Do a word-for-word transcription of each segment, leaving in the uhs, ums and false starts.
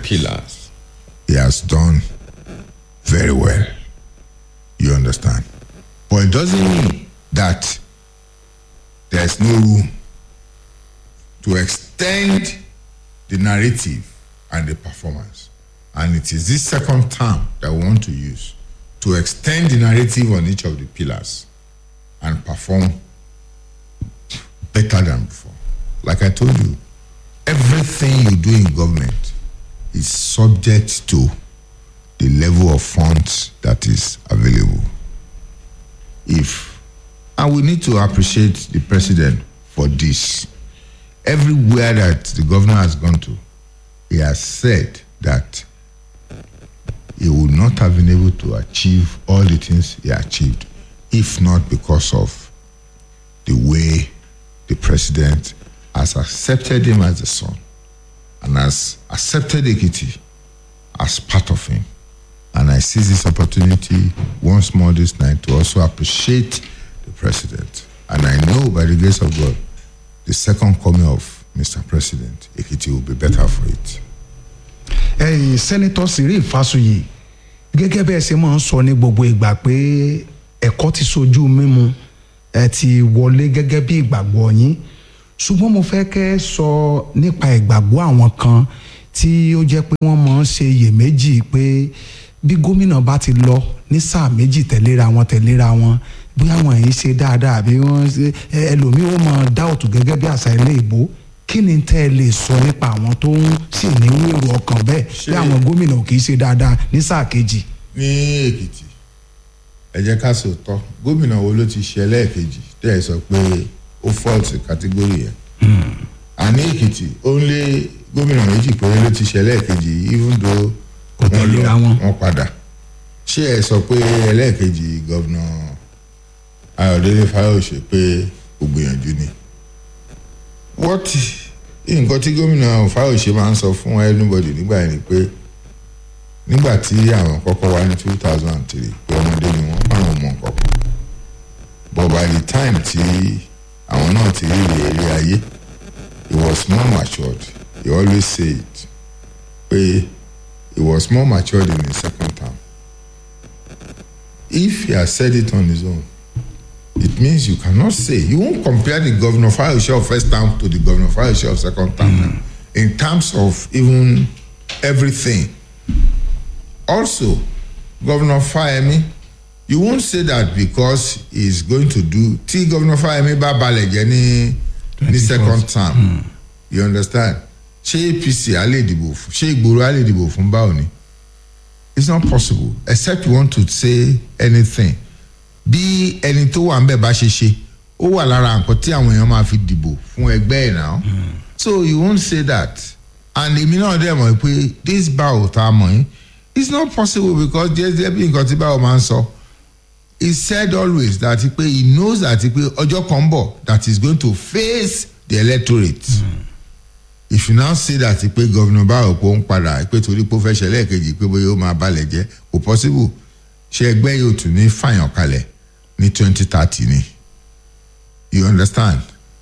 pillars. He has done very well. You understand? But it doesn't mean that there's no room to extend the narrative and the performance. And it is this second term that we want to use to extend the narrative on each of the pillars and perform better than before. Like I told you, everything you do in government is subject to the level of funds that is available. If, and we need to appreciate the president for this. Everywhere that the governor has gone to, he has said that he would not have been able to achieve all the things he achieved if not because of the way the president has accepted him as a son and has accepted Ekiti as part of him. And I seize this opportunity once more this night to also appreciate the president. And I know by the grace of God, the second coming of Mister President, Ekiti will be better for it. Hey, Senator Cyril Fasuyi, gẹ́gẹ́ bẹ́ẹ̀ ṣe máa ń sọ ní gbogbo ìgbà pé ẹ̀kọ́ ti sojú mímu ẹ ti wọlé gẹ́gẹ́ bí ìgbàgbọ́ yín. Ṣùgbọ́n mo fẹ́ kẹ́ sọ nípa ìgbàgbọ́ àwọn kan tí ó jẹ́ pé wọ́n máa ń ṣe iyèméjì pé bí gómìnà bá ti lọ ní sáà méjì tẹ̀léra wọn tẹ̀léra wọn bóyá wọn yìí ṣe dáadáa àbí wọ́n ṣe ẹlòmíì ó máa dá òtún gẹ́gẹ́ bí àṣà ilé ìbò. Kí ni tẹ́ ẹ lè sọ nípa àwọn tó ń sì ní wèrò ọkàn bẹ́ẹ̀ bí àwọn gómìnà kì í ṣe dáadáa ní sáà kejì? Ní Èkìtì ẹ jẹ́ ká sòótọ́, gómìnà wo ló ti ṣe ẹlẹ́ẹ̀kejì tẹ́ ẹ sọ pé ó fọ́ọ̀tì kátígórì yẹn? Àní Èkìtì ó ń lé gómìnà méjì péré ló ti ṣe ẹlẹ́ẹ̀kejì even though wọ́n lọ wọ́n padà. Ṣé ẹ sọ pé ẹlẹ́ẹ̀kejì gọ́vnà Ayọ̀délé Fáyọ̀ṣe pé ó gbìyànjú ni? What nǹkan tí gómìnà Fáyọ̀ṣe máa ń sọ fún anybody nígbà yẹn ni pé nígbà tí àwọn kọ́kọ́ wá ní two thousand three pé ọmọdé ni wọ́n bá wọn mọ nǹkan kan, but by the time tí àwọn náà ti rí èrè ayé, he was more matured. He always say it pé he was more matured in his second term. If he has said it on his own, it means you cannot say, you won't compare the governor Fayose of first term to the governor Fayose of second term mm. now, in terms of even everything. Also, Governor Fayemi, you won't say that because he's going to do, T Governor Fayemi ba baleje ni ni second term. Mm. You understand? Ṣé A P C alẹ́ ìdìbò fún, ṣé Ìgbòho alẹ́ ìdìbò fún báwo ni? It's not possible, except you want to say anything. Bí ẹni tó wà ń bẹ̀ bá ṣe ṣe, ó wà lára nǹkan tí àwọn èèyàn máa fi dìbò fún ẹgbẹ́ ẹ̀ náà. So you won't say that. And èmi náà dẹ̀ mọ̀ pé this Báwo tá a mọ̀ yín, it's not possible because jẹ́ bí nǹkan tí Báwo máa ń sọ. He said always that pé he knows that pé ọjọ́ kan bọ̀ that he's going to face the electorate. Mm. If you now say that pé Governor Báwo kò ń padà pé torí pé ó fẹ́ ṣẹlẹ̀ kejì pé bóyá ó máa balẹ̀ jẹ́, kò possible. Ṣé ẹgbẹ́ yóò tún ní fàyàn kalẹ̀ ní twenty thirty ni? You understand?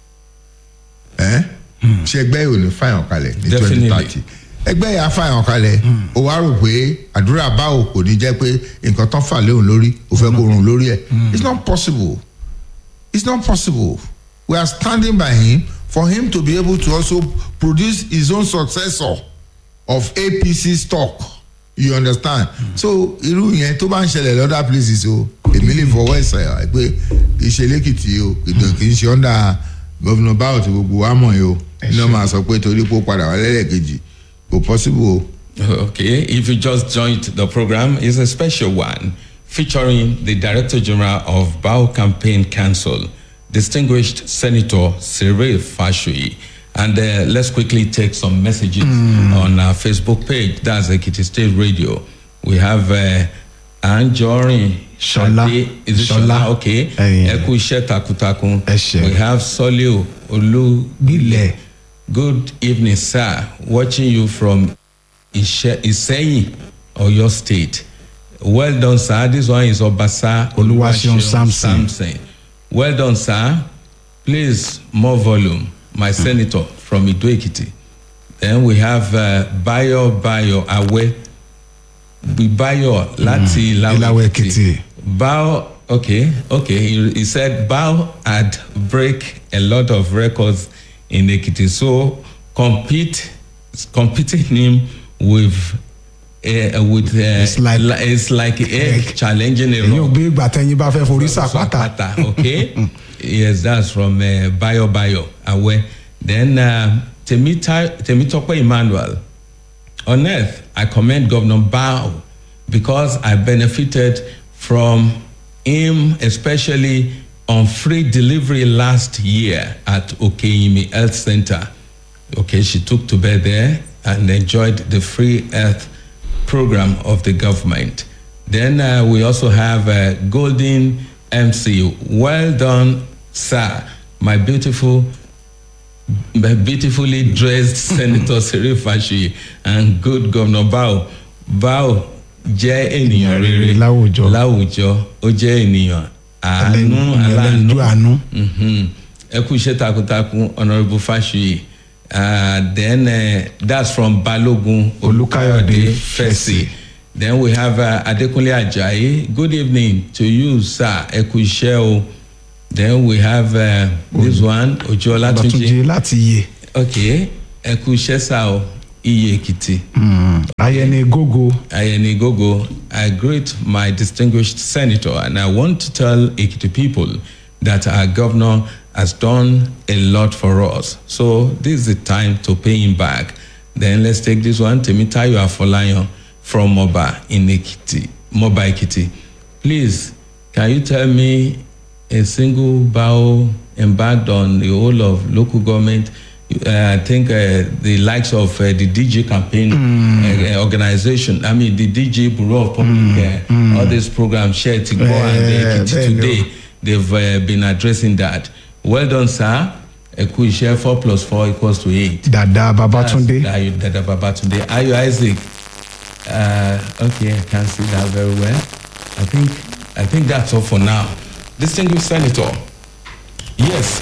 Eh? Hmm. Ṣé ẹgbẹ́ yóò ní fàyàn kalẹ̀ ní twenty thirty? Ẹgbẹ́ yà fàyàn kalẹ̀, ó wá rò pé àdúrà Báwo kò ní jẹ́ pé nǹkan tán fà léhùn lórí, ó fẹ́ kó run lórí ẹ̀. It's not possible. It's not possible. We are standing by him for him to be able to also produce his own successor of A P C stock. You understand? Mm. So irú yẹn tó bá ń ṣẹlẹ̀ lọ́dà places o, èmi lè fọwọ́ ẹ̀sẹ̀ pé kì í ṣe lẹ́kìtì o, kì í ṣe under Governor Báwo tí gbogbo wa mọ̀ yìí o. Iná máa sọ pé torí pé ó padà wá lẹ́lẹ́kejì kò possible o. Okay, if you just joined the program, it's a special one featuring the Director General of Báwo Campaign Council, distinguished Senator Cyril Fasuyi. And uh, let's quickly take some messages mm. on our Facebook page. That's Ekiti State Radio. We have uh, Anjorin Shola. Is it Shola? Shola? Okay. Eku Ishe Takutakun. We have Soliu Olubile. Good evening, sir. Watching you from Ishe, Iseyin, Oyo State. Well done, sir. This one is Obasa Oluwaseun Samson. Samson. Well done, sir. Please, more volume. My senator from Ido Ekiti. Then we have uh, Bayo Bayo Awe. Bayo Lati Ilawe Ekiti. Bao, okay, okay. He, he said Bao had break a lot of records in Ekiti. So compete, competing him with Uh, with uh, it's like it's like egg, egg. challenging a rock. Okay, yes, that's from uh, Bayo Bayo Awe. Then uh, Temita Temitope Emmanuel. On earth, I commend Governor Bao because I benefited from him, especially on free delivery last year at Okeimi Health Center. Okay, she took to bed there and enjoyed the free health program of the government. Then uh, we also have uh, Golden M C. Well done, sir. My beautiful, my beautifully dressed Senator Serif Fashuyi and good Governor Bao. Bao jẹ́ ènìyàn rere láwùjọ. Láwùjọ ó jẹ́ ènìyàn àánú aláàánú. Ẹ kú iṣẹ́ takuntakun Honorable Fashuyi. Uh, then uh, that's from Balogun Olukayode Fesi. Then we have uh, Adekunle Ajayi. Good evening to you, sir. Eku iṣẹ́ o. Then we have uh, this one, Ojo Olatunji. Latiye. Okay. Eku iṣẹ́ sa o. Iye Ekiti. Ayeni Gogo. Ayeni Gogo. I greet my distinguished senator, and I want to tell Ekiti people that our governor has done a lot for us. So this is the time to pay him back. Then let's take this one. Temitayo Afolayan from Moba in Ekiti, Moba Ekiti. Please, can you tell me a single bow embarked on the whole of local government? Uh, I think uh, the likes of uh, the D G campaign mm. uh, organization, I mean the D G Bureau of Public mm. uh, mm. all these programs shared to go uh, and uh, today, they've uh, been addressing that. Well done, sir. A quick share four plus four equals to eight. Dada Babatunde. Dada Babatunde. Ayo Isaac. Uh, okay, I can see that very well. I think I think that's all for now. Distinguished Senator. Yes.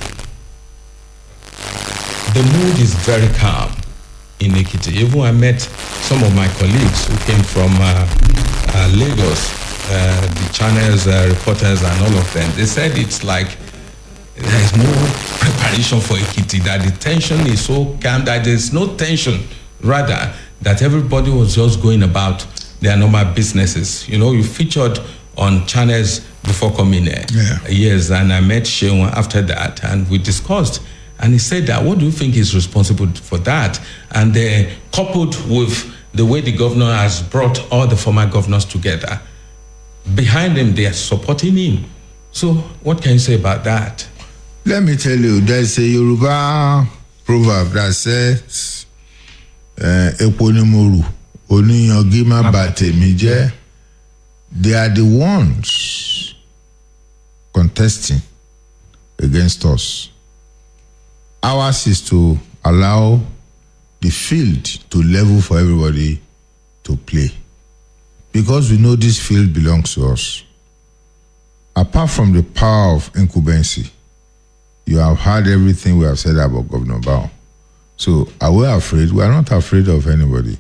The mood is very calm in Ekiti. Even I met some of my colleagues who came from uh, uh, Lagos, uh, the channels, uh, reporters, and all of them. They said it's like there is no preparation for Ekiti, that the tension is so calm, that there's no tension, rather, that everybody was just going about their normal businesses. You know, you featured on channels before coming here. Yeah. Yes, and I met Sheon after that, and we discussed. And he said that, what do you think is responsible for that? And uh, coupled with the way the governor has brought all the former governors together, behind him, they are supporting him. So what can you say about that? Let me tell you, there's a Yoruba proverb that says, Eponimoru, Oniyangima Batemije. They are the ones contesting against us. Ours is to allow the field to level for everybody to play. Because we know this field belongs to us. Apart from the power of incumbency, you have heard everything we have said about Governor Bao. So are we afraid? We are not afraid of anybody.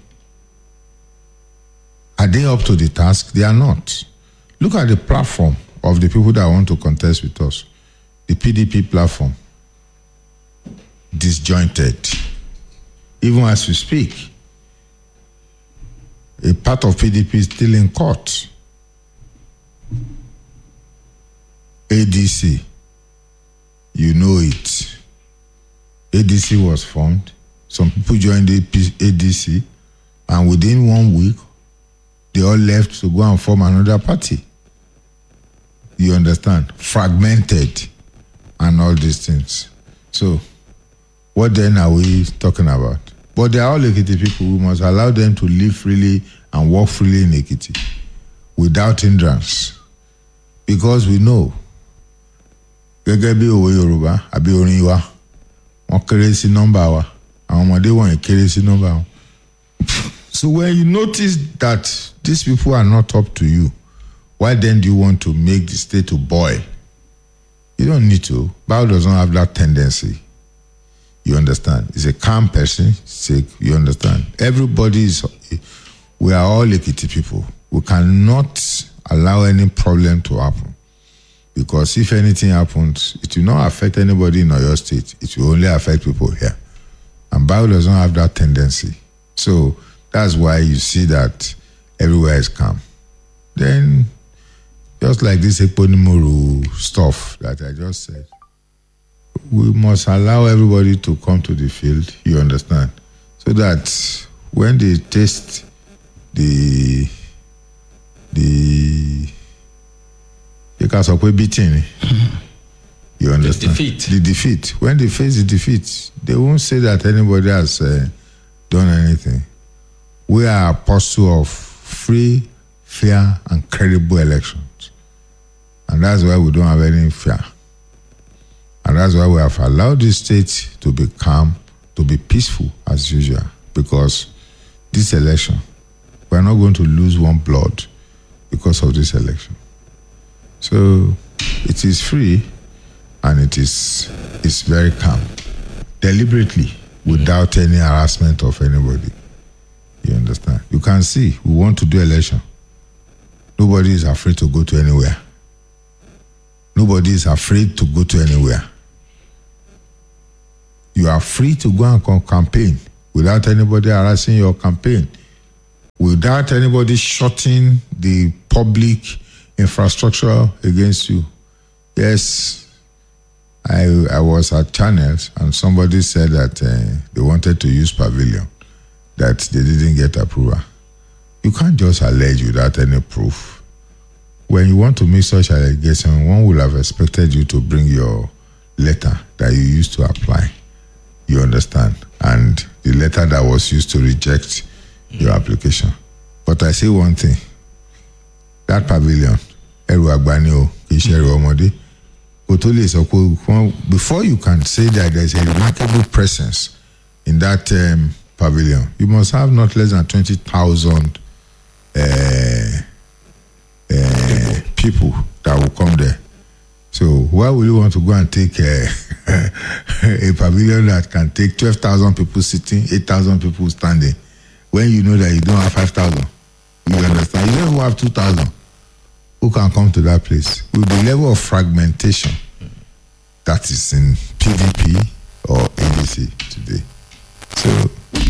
Are they up to the task? They are not. Look at the platform of the people that want to contest with us. The P D P platform. Disjointed. Even as we speak, a part of P D P is still in court. A D C, you know it. A D C was formed. Some people joined the A D C, and within one week, they all left to go and form another party. You understand? Fragmented and all these things. So, what then are we talking about? But they are all Ekiti people. We must allow them to live freely and work freely in Ekiti without hindrance. Because we know, gẹ́gẹ́ bí òwe Yorùbá àbí orin wa, wọ́n kéré sí nọ́mbà wa, àwọn ọmọdé wọ̀nyí kéré sí nọ́mbà wọn. So when you notice that these people are not up to you, why then do you want to make the state to boil? You don't need to. Bao does not have that tendency. You understand? He's a calm person. Sick. You understand? Everybody is. We are all Ekiti people. We cannot allow any problem to happen, because if anything happens, it will not affect anybody in Oyo State. It will only affect people here. And Bible does not have that tendency. So that's why you see that everywhere is calm. Then, just like this Eponimuru stuff that I just said, we must allow everybody to come to the field, you understand, so that when they taste the the because of beating, you understand, the defeat. The defeat. When they face the defeat, they won't say that anybody has uh, done anything. We are apostle of free, fair, and credible elections, and that's why we don't have any fear. And that's why we have allowed the state to be calm, to be peaceful as usual. Because this election, we are not going to lose one blood because of this election. So it is free and it is it's very calm, deliberately, without any harassment of anybody. You understand? You can see, we want to do election. Nobody is afraid to go to anywhere. Nobody is afraid to go to anywhere. You are free to go and campaign without anybody harassing your campaign, without anybody shutting the public infrastructure against you. Yes, I I was at Channels and somebody said that uh, they wanted to use Pavilion, that they didn't get approval. You can't just allege without any proof. When you want to make such allegation, one would have expected you to bring your letter that you used to apply. You understand? And the letter that was used to reject your application. But I say one thing. That Pavilion, before you can say that there's a remarkable presence in that um, pavilion, you must have not less than twenty thousand uh, uh, people that will come there. So why would you want to go and take a, a pavilion that can take twelve thousand people sitting, eight thousand people standing, when you know that you don't have five thousand? You understand? You don't even have two thousand. Who can come to that place? With the level of fragmentation that is in P D P or A D C today. So...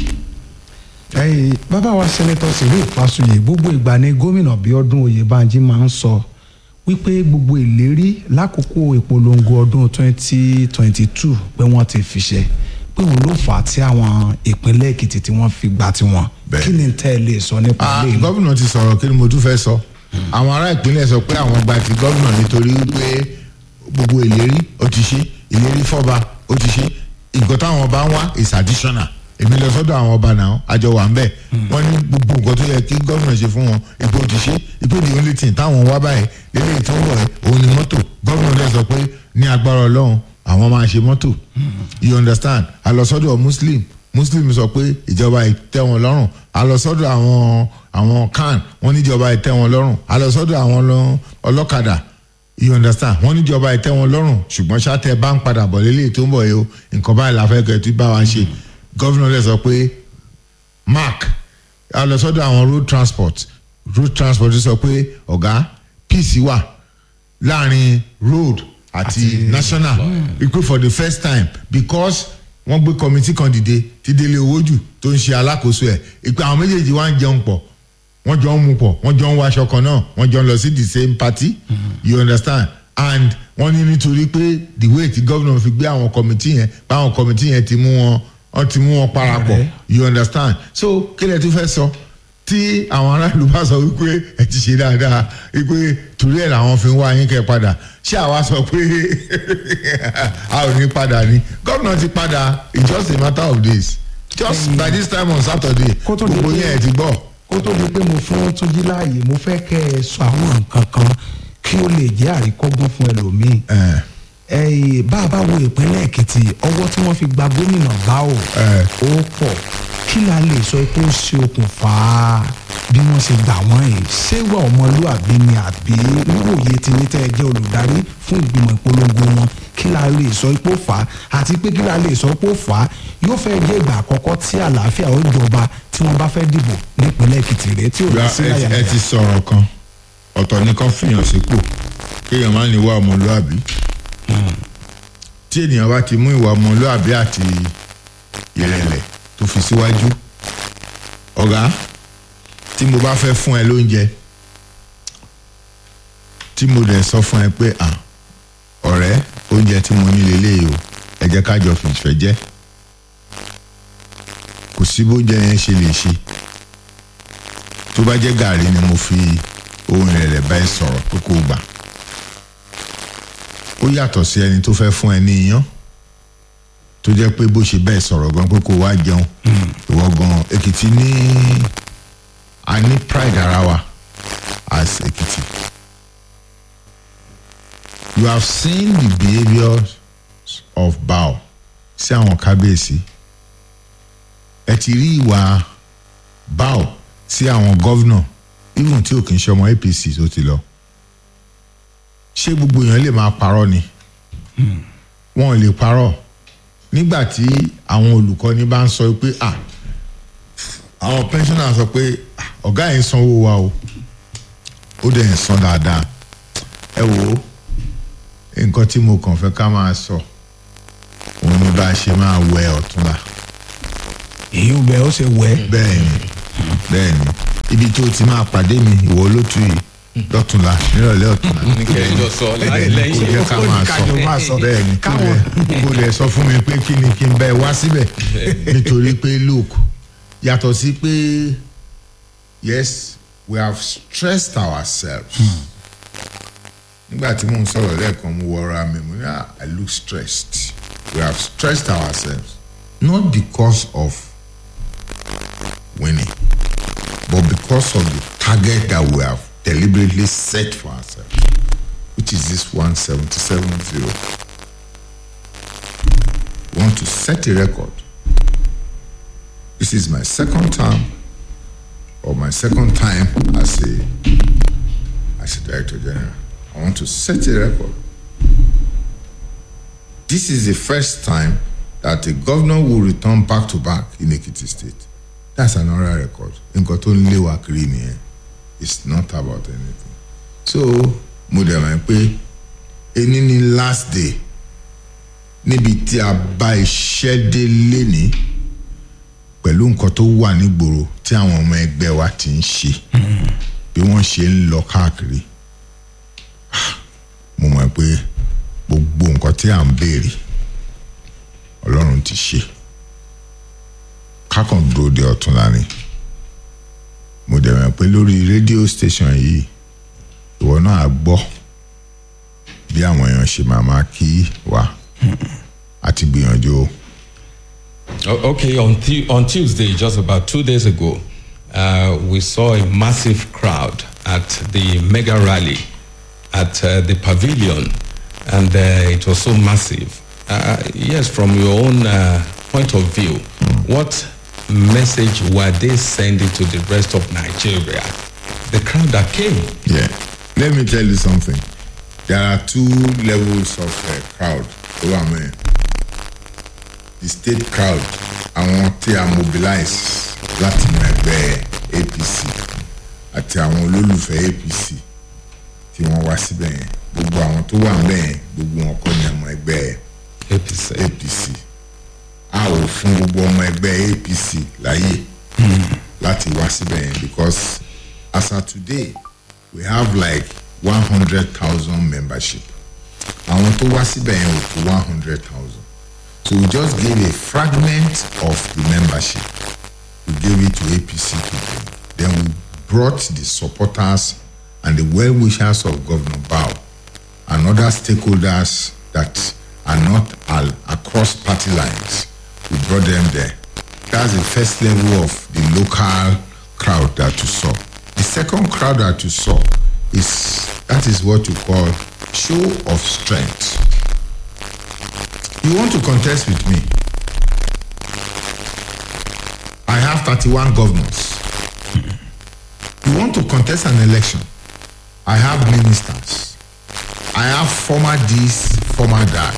Hey, bàbá wa Senator Sirif Fasuyi, gbogbo ìgbà ni gómìnà Bíọ́dún Oyèbánjí máa ń sọ wípé gbogbo ìlérí lákòókò ìpolongo ọdún twenty twenty-two pé wọ́n ti fiṣẹ́, pé òun ló fà á tí àwọn ìpínlẹ̀ Èkìtì tí wọ́n fi gbà tiwọn. Kí ni tẹ́ ẹ lè sọ nípa ilé? Gómìnà ti sọ̀rọ̀, kí ni mo tún fẹ́ sọ? Àwọn ará ìpínlẹ̀ sọ pé àwọn gba ti gómìnà nítorí pé gbogbo ìlérí ó ti ṣe, ìlérí fọ́ba ó ti ṣe, nǹkan táwọn ọba ń wá is additional. Èmi lọ sọ́dọ̀ àwọn ọba náà, àjọ wà ń bẹ̀. Wọ́n ní gbogbo nǹkan tó yẹ kí gómìnà ṣe fún wọn, ipò ti ṣe, ipò the only thing táwọn wá báyìí lélẹ́yìí tó ń bọ̀ ẹ́ òun ni mọ́tò. Gómìnà dẹ̀ sọ pé ní agbára Ọlọ́run àwọn máa ṣe mọ́tò. You understand? A lọ sọ́dọ̀ Muslim, Muslim sọ pé ìjọba ìtẹ́ wọn lọ́rùn. A lọ sọ́dọ̀ àwọn àwọn kan, wọ́n níjọba ìtẹ́ wọn lọ́rùn. A lọ sọ́dọ̀ àwọn ọlọ́kadà. You understand? Wọ́n níjọba ìtẹ́ wọn lọ́rùn, ṣùgbọ́n ṣáàtẹ̀ bá ń padà bọ̀ lélẹ́yìí tó ń bọ̀ yìí o, nǹkan báyìí la fẹ́ kẹ́ tí bá wa ṣe. Governor lè sọ pé mark a lọ sọ́dọ̀ àwọn road transport road transport sọ pé ọ̀gá peace wà láàrin road àti national ikú for the first time because wọ́n gbé committee kan dìde tí Délé Owójù tó ń ṣe alákòóso ẹ̀ ìpè àwọn méjèèjì wá ń jẹun pọ̀ wọ́n jọ ń mu pọ̀ wọ́n jọ ń wọ aṣọ kan náà wọ́n jọ ń lọ sí the same party. Mm-hmm. You understand? And wọ́n ní nítorí pé the way tí governor fi gbé àwọn committee yẹn pé àwọn committee yẹn ti mú wọn wọ́n ti mú wọn parapọ̀. You understand? So kí lẹ tún fẹ́ sọ tí àwọn aráàlú bá sọ wípé ẹ ti ṣe dáadáa wípé torí ẹ̀ làwọn fi ń wá yín kẹ́ padà ṣé àwa sọ pé a ò ní padà ni gómìnà ti padà it's just a matter of days just mm. by this time on Saturday gbogbo yẹn ẹ ti gbọ́. kó tó di pé mo fún Túnjí láàyè mo fẹ́ kẹ́ ẹ sọ àwọn nǹkan kan kí ó lè jẹ́ àríkọ́gbọ́n fún ẹlòmíì. ẹ bá a bá wo ìpínlẹ̀ Èkìtì ọwọ́ tí wọ́n fi gba gómìnà Báò ó pọ̀ kí la lè sọ pé ó ṣe okùnfà bí wọ́n ṣe gbà wọ́n yìí ṣé wà ọmọlúàbí ni àbí wíwòye tí ní tẹ́ ẹ jẹ́ olùdarí fún ìgbìmọ̀ ìpolongo wọn kí la lè sọ pé ó fà á àti pé kí la lè sọ pé ó fà á yóò fẹ́ jẹ́ ìgbà àkọ́kọ́ tí àlàáfíà ó jọba tí wọ́n bá fẹ́ dìbò nípínlẹ̀ Èkìtì rẹ̀ tí ò ní sí láyà. ẹ ti sọ̀rọ̀ kan ọ̀tọ̀ ní kan fìyàn sípò kéèyàn má ní ìwà ọmọlúàbí tí ènìyàn bá ti mú ìwà ọmọlúàbí àti ìrẹ̀lẹ̀ tó fi síwájú ọ̀gá tí mo bá fẹ́ fún ẹ lóúnjẹ tí mo dẹ̀ sọ fún ẹ pé à ọ̀rẹ́ oúnjẹ tí mo ní lélẹ́yìí o ẹ jẹ́ ká jọ fìfẹ́ jẹ́ kò sí bóúnjẹ yẹn ṣe lè ṣe tó bá jẹ́ gàrí ni mo fi ohun ìrẹ̀lẹ̀ bá ẹ sọ̀rọ̀ pé kó gbà ó yàtọ̀ sí ẹni tó fẹ́ fún ẹ ní iyán tó jẹ́ pé bó ṣe bẹ́ẹ̀ sọ̀rọ̀ gan pé kó wá jẹun ìwọ gan Èkìtì ní a ní pride ara wa as Èkìtì. You have seen the behaviour of Bao sí àwọn kábíyèsí ẹ ti rí ìwà Bao sí àwọn gọ́vnà even tí ò kì í ṣe ọmọ A P C tó ti lọ ṣé gbogbo èèyàn lè máa parọ́ ni wọn ò lè parọ́ nígbà tí àwọn olùkọ́ni bá ń sọ pé ah àwọn pensioner sọ pé ọ̀gá yẹn sanwó wa o ó dẹ̀ ń san dáadáa ẹ wò ó nǹkan tí mo kàn fẹ́ ká máa sọ òun ni bá a ṣe máa wẹ ọ̀túnla. èyí ò bẹ ó ṣe wẹ. bẹ́ẹ̀ni bẹ́ẹ̀ni ibi tó ti máa pàdé mi ìwọ lótú yìí lọ́túnla nírọ̀lẹ́ ọ̀túnla. kẹjọ sọ lẹ́yìn kò jẹ́ ká máa sọ bẹ́ẹ̀ni kò lè sọ fún mi pé kí ni kí n bẹ wá síbẹ̀ nítorí pé look yàtọ̀ sí pé yes we have stressed ourselves. nígbà tí mò ń sọ̀rọ̀ lẹ́ẹ̀kan mo wọra mi mo ní I look stressed. We have stressed ourselves not because of winning but because of the target that we have deliberately set for ourselves, which is this one seventy-seven zero. We want to set a record. This is my second term or my second time as a as a Director General. I want to set a record. This is the first time that a governor will return back to back in Ekiti State. That's another record. Nǹkan tó ń lé wa kiri nìyẹn. It's not about anything. So mo dẹ̀ mọ̀ pé ení ní last day níbi tí a bá iṣẹ́ dé léni pẹ̀lú nǹkan tó wà nígboro tí àwọn ọmọ ẹgbẹ́ wa ti ń ṣe bí wọ́n ṣe ń lọ káàkiri. Mo mọ̀ pé gbogbo nǹkan tí à ń béèrè Ọlọ́run ti ṣe kákan dúró de ọ̀túnla ni. Mo dẹ̀ mọ̀ pé lórí rédíò station yìí ìwọ náà á gbọ́ bí àwọn èèyàn ṣe máa máa kí wa àti gbìyànjú. Okay, on, th- on Tuesday, just about two days ago, uh, we saw a massive crowd at the mega rally at uh, the pavilion, and uh, it was so massive. Uh, yes, from your own uh, point of view, what message were they sending to the rest of Nigeria? The crowd that came. Yeah, let me tell you something. There are two levels of uh, crowd. Oh, man. The state crowd, àwọn tí a mobilize láti mọ ẹgbẹ́ A P C àti àwọn olólùfẹ́ A P C tí wọ́n wá síbẹ̀ yẹn gbogbo àwọn tó wà níbẹ̀ yẹn gbogbo wọn kọ́ ni ọmọ ẹgbẹ́ A P C. A P C a ò fún gbogbo ọmọ ẹgbẹ́ A P C láyè láti wá síbẹ̀ yẹn because as of today we have like one hundred thousand membership àwọn tó wá síbẹ̀ yẹn ò tó one hundred thousand. So we just gave a fragment of the membership. We gave it to A P C people. Then we brought the supporters and the well-wishers of Governor Bao and other stakeholders that are not all across party lines. We brought them there. That's the first level of the local crowd that you saw. The second crowd that you saw is, that is what you call show of strength. You want to contest with me? I have thirty-one governors. You want to contest an election? I have ministers. I have former Ds, format that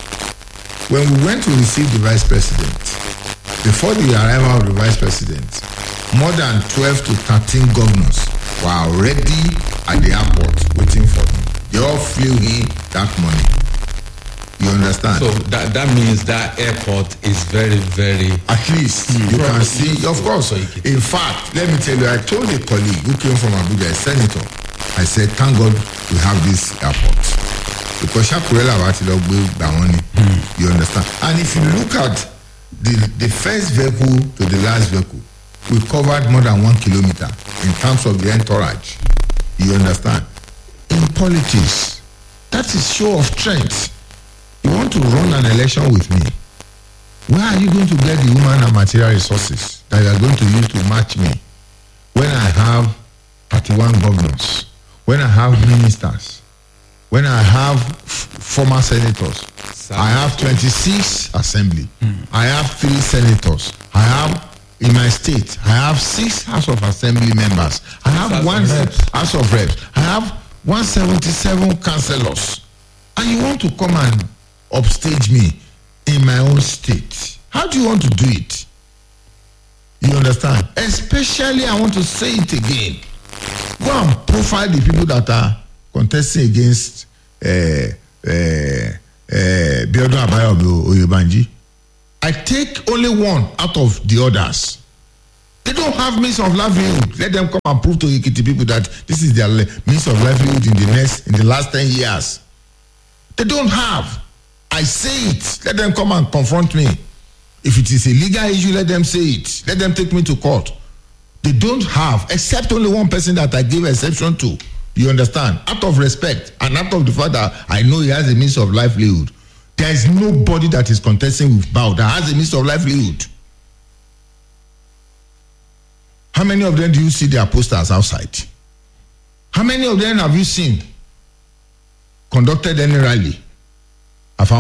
when we went to receive the vice president, before the arrival of the vice president, more than twelve to thirteen governors were already at the airport waiting for him. They all flew in that morning. You understand? So that that means that airport is very, very. At least mm. you can see, of course. In fact, let me tell you, I told a colleague who came from Abuja, a senator, I said, thank God we have this airport. Because Shakurela Watilogbe Bawani, you understand? And if you look at the, the first vehicle to the last vehicle, we covered more than one kilometer in terms of the entourage. You understand? In politics, that is show of strength. You want to run an election with me? Where are you going to get the human and material resources that you are going to use to match me? When I have thirty-one governors, when I have ministers, when I have f- former senators, I have twenty-six assembly, mm. I have three senators, I have in my state, I have six House of Assembly members, I have House one House of Reps, I have one hundred seventy-seven councillors, and you want to come and upstage me in my own state? How do you want to do it? You understand? Especially, I want to say it again. Go and profile the people that are contesting against uh, uh, uh, Biodun Abayomi Oyebanji. I take only one out of the others. They don't have means of livelihood. Let them come and prove to Ekiti people that this is their means of livelihood in the next, in the last ten years. They don't have. I say it. Let them come and confront me. If it is a legal issue, let them say it. Let them take me to court. They don't have, except only one person that I gave exception to. You understand? Out of respect and out of the fact that I know he has a means of livelihood. There is nobody that is contesting with Bao that has a means of livelihood. How many of them do you see their posters outside? How many of them have you seen conducted any rally? It's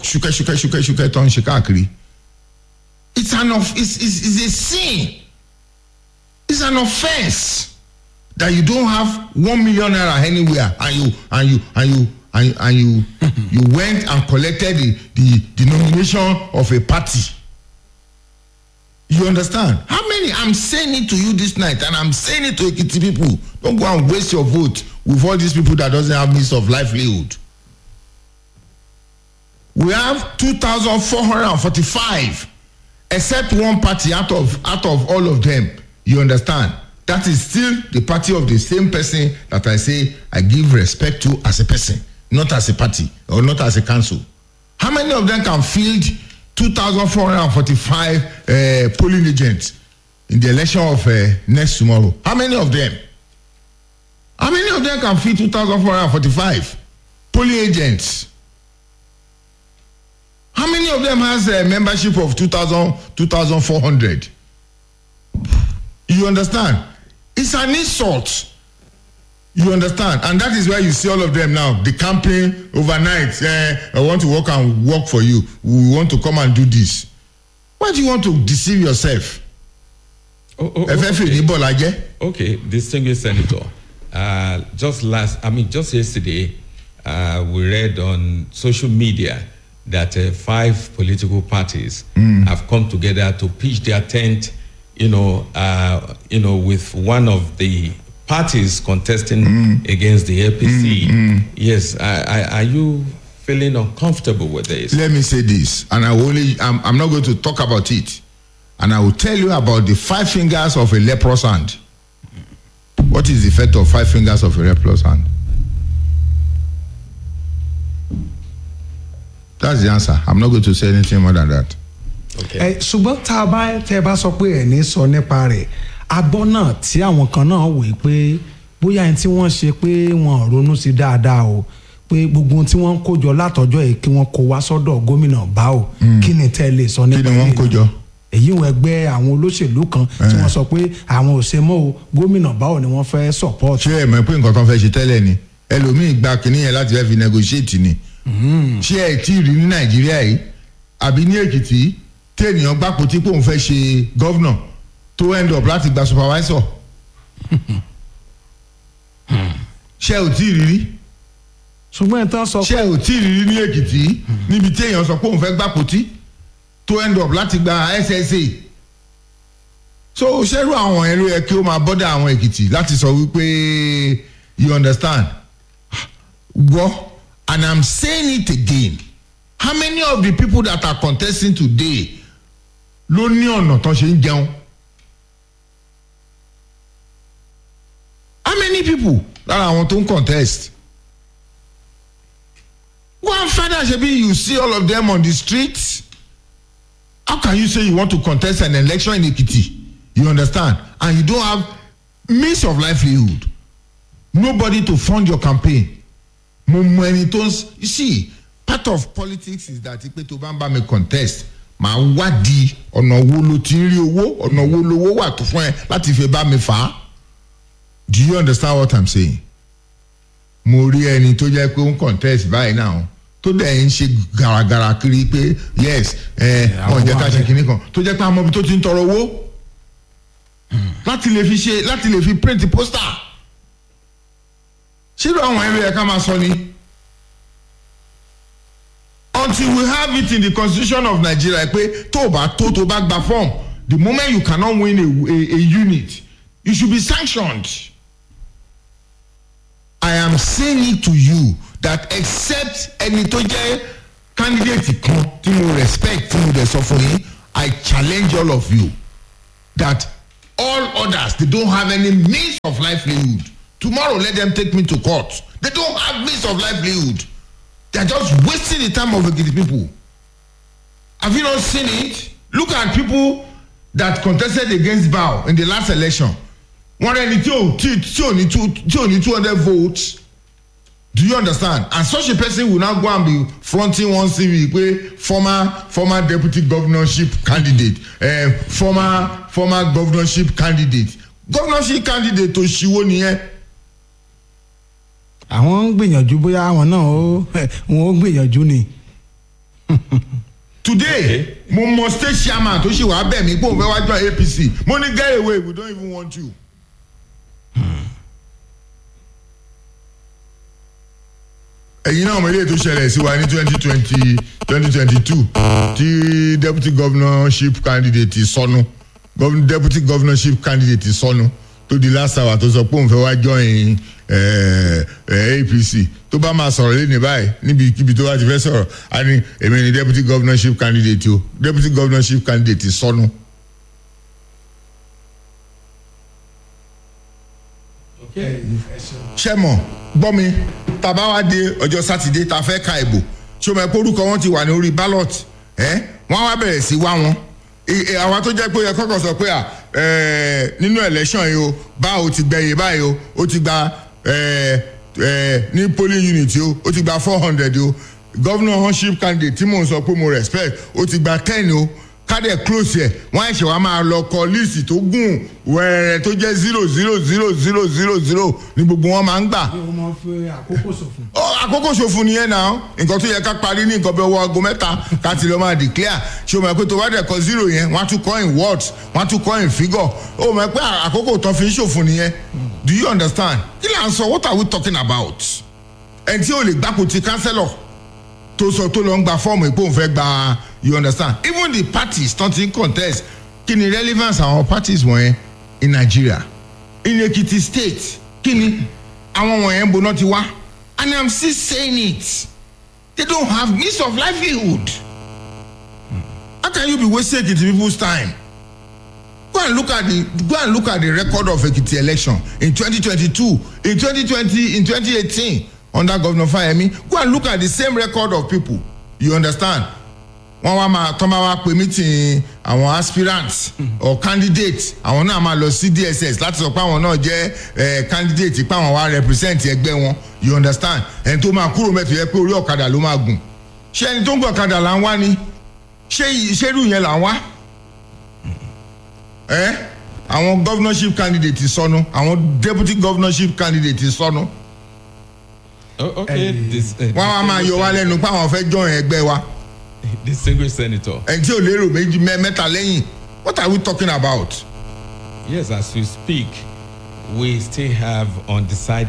an of, it's, it's, it's a sin. It's an offense that you don't have one million naira anywhere, and you and you and you and you and you, you went and collected the, the the nomination of a party. You understand? How many? I'm saying it to you this night, and I'm saying it to Ekiti people. Don't go and waste your vote with all these people that doesn't have means of livelihood. We have two thousand four hundred forty-five, except one party out of out of all of them. You understand? That is still the party of the same person that I say I give respect to as a person, not as a party or not as a council. How many of them can field two thousand four hundred forty-five uh, polling agents in the election of uh, next tomorrow? How many of them? How many of them can field two thousand four hundred forty-five polling agents? How many of them has a membership of two thousand, two thousand four hundred? You understand? It's an insult. You understand? And that is why you see all of them now, the campaign overnight. Eh, I want to work and work for you. We want to come and do this. Why do you want to deceive yourself? Oh, oh, okay. Okay, distinguished senator. Uh, just last, I mean, just yesterday, uh, we read on social media that uh, five political parties mm. have come together to pitch their tent, you know, uh, you know, with one of the parties contesting mm. against the A P C. Mm, mm. Yes, I, I, are you feeling uncomfortable with this? Let me say this, and I will only, I'm, I'm not going to talk about it, and I will tell you about the five fingers of a leprous hand. What is the effect of five fingers of a leprous hand? That's the answer. I'm not going to say anything more than that. Okay. ṣùgbọ́n tá a bá tẹ́ bá sọ pé ẹ̀ ní sọ nípa rẹ̀ agbọ́ náà tí àwọn kan náà wò pé bóyá ẹni tí wọ́n ṣe pé wọ́n ronú sí dáadáa o pé gbogbo ohun tí wọ́n ń kójọ látọjọ́ yìí kí wọ́n kó wá sọ́dọ̀ gómìnà Báò kí ni tẹ́ lè sọ nípa kí ni wọ́n ń kójọ. èyí wọn ẹgbẹ́ àwọn olóṣèlú kan tí wọ́n sọ pé àwọn ò ṣe mọ́ o gómìnà Báò ni wọ́n fẹ́ support. ṣé ẹ mọ̀ pé nǹkan kan fẹ́ ṣe tẹ́lẹ̀ ni ẹlòmíì gba kínní yẹn láti fẹ́ fi negotiate ni. ṣé ẹ tí ì rí ní Nàìjíríà yìí àbí ní Èkìtì tí ènìyàn gbàpò tí kò ń fẹ́ ṣe gọ́vnọ̀ tó end up láti gba supervisor. ṣé ò tí ì rí rí ṣùgbọ́n ìtàn sọ ṣé ò tí ì rí ní Èkìtì níbi tí èèyàn sọ pé òun fẹ́ gbàpótí tó end up láti gba S S A so ṣẹ́rù àwọn ẹ̀rọ yẹ kí ó máa bọ́dà àwọn Èkìtì láti sọ wípé you understand gbọ́ and I'm saying it again how many of the people that are contesting today ló ní ọ̀nà tán ṣe ń jẹun how many people lára àwọn tó ń contest one father ṣebi you see all of them on the streets how can you say you want to contest an election in Ekiti you understand and you don't have means of livelihood nobody to fund your campaign mo mọ ẹni tó ń you see part of politics is that ipe tó bá ń bá mi contest màá wádìí ọ̀nà wo ló ti ń rí owó ọ̀nà wo lówó wà tó fún ẹ láti fi bá mi fà á do you understand what I'm saying mo rí ẹni tó jẹ́ pé ó ń contest báyìí náà tó dẹ̀ ń ṣe gàràgàrà kiri pé yes ẹ wọn jẹ́ ká ṣe kinní kan tó jẹ́ pé àwọn ọmọbi tó ti ń tọrọ owó láti lè fi ṣe láti lè fi print poster ṣé ló àwọn ẹ̀rọ yẹn ká máa sọ ni until we have it in the constitution of Nigeria pé tó o bá tó tó o bá gba form the moment you cannot win a, a, a unit you should be sanctioned. I am saying it to you that except ẹni tó jẹ́ candidate kan tí mo respect tí mo dẹ̀ sọ fún yín I challenge all of you that all others they don't have any means of livelihood tomorrow let them take me to court they don't have means of livelihood they are just wasting the time of the people have you not seen it look at people that contested against Bao in the last election wọ́n rẹ̀ ní tí ò tí tí ò ní two tí ò ní two hundred votes do you understand and such a person will now go and be fronting one C V pé former former deputy governorship candidate uh, former former governorship candidate governorship candidate tó ṣíwó nìyẹn. àwọn ń gbìyànjú bóyá àwọn náà ó wọn ó gbìyànjú ni. today mo mọ state chairman tó ṣì wàá bẹ̀ mí pé òun fẹ́ wá join A P C mo ní get away we don't even want you. ẹ̀yin náà ọmọdé tó ṣẹlẹ̀ sí wa ní twenty twenty twenty twenty two tí deputy governorship candidate sọnù deputy governorship candidate sọnù tó di last hour tó sọ pé òun fẹ́ wá join A P C tó bá máa sọ̀rọ̀ lé ní báyìí níbikíbi tó bá ti fẹ́ sọ̀rọ̀ á ní èmi ni deputy governorship candidate o deputy governorship candidate sọnù. ṣẹ́mọ̀ gbọ́ mi tàbá wá dé ọjọ́ sátidé ta fẹ́ ka ìbò ṣé o mọ̀ pé orúkọ wọn ti wà ní orí ballot ẹ̀ wọ́n wá bẹ̀rẹ̀ sí wá wọn àwa tó jẹ́ pé ó yẹ kọ́kọ́ sọ pé à nínú election yìí o báwo ti gbẹ̀yìn báyìí o ó ti gba ní polling unit o ó ti gba four hundred o governorship candidate tí mò ń sọ pé mo respect ó ti gba ten o kádẹ̀ close yẹ wọ́n ẹ̀ṣẹ̀ wá máa lọ kọ líìsì tó gùn wẹ̀rẹ̀ tó jẹ́ zero zero zero zero zero zero ní gbogbo wọn máa ń gbà. àkókò ṣòfò nìyẹn náà nǹkan tó yẹ ká parí ní nǹkan bí ọwọ́ aago mẹ́ta ká ti lọ máa declare ṣé o mọ̀ pé tó bá dẹ̀ kọ zero yẹn wọ́n á tún kọ́ in words wọ́n á tún kọ́ in figure o mọ̀ pé àkókò tán fi ń ṣòfò nìyẹn do you understand kí là ń sọ what are we talking about ẹni tí o lè gbàpò ti councillor tó sọ tó lọ ń gba fọ́ọ̀mù ìpò òun fẹ́ gba you understand even the parties tó ti ń contest kí ni relevance àwọn parties wọ̀nyẹn in Nigeria in Ekiti state kí ni àwọn wọ̀nyẹn ń boná ti wá and I'm still saying it they don't have means of livelihood how can you be wasting Ekiti people's time go and look at the go and look at the record of Ekiti election in twenty twenty-two in twenty twenty in twenty eighteen under Governor Fayemi go and look at the same record of people you understand wọ́n wá máa tọ́ máa wá pè meeting àwọn aspirants or candidates àwọn náà máa lọ sí D S S láti sọ pé àwọn náà jẹ́ candidate pé àwọn wá represent ẹgbẹ́ wọn you understand ẹni tó máa kúrò mẹ́tò yẹ pé orí ọ̀kadà ló máa gùn ṣé ẹni tó ń gbọ́ ọ̀kadà là ń wá ni ṣé ìṣerú yẹn là ń wá ẹ àwọn governorship candidate sọnù àwọn deputy governorship candidate sọnù. Oh, okay. This, uh, wọ́n wá máa yọ wá lẹ́nu pé àwọn fẹ́ join ẹgbẹ́ wa. Distinguished senator. ẹni tí ò lérò méjì mẹ́ta lẹ́yìn what are we talking about? Yes, as we speak we still have undecided